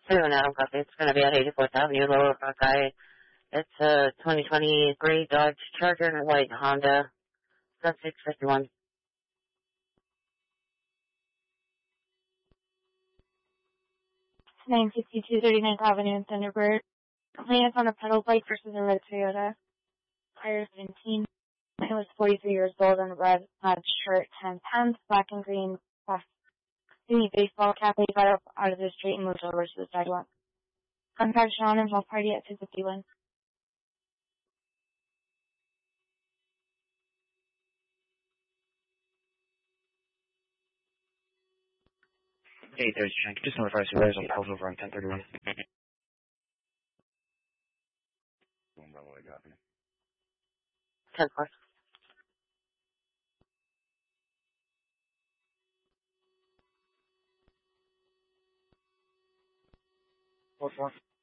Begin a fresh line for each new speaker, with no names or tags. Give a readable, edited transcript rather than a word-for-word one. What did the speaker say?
Soon, Adam Coffee. It's going to be at 84th Avenue, Lower Buckeye. It's a 2020 gray Dodge Charger and a white Honda. That's 651.
962 39th Avenue in Thunderbird. Complainant on a pedal bike versus a red Toyota. Tire 17. It was 43 years old and a red shirt, 10 pants, black and green, baseball cap. He got up out of the street and moved over to the sidewalk. Contact Sean and Hall Party at 251.
Hey, there's Shank. Just notify surveyors on Pels over on 1031.
Going by what I got here.
10-4.
What for?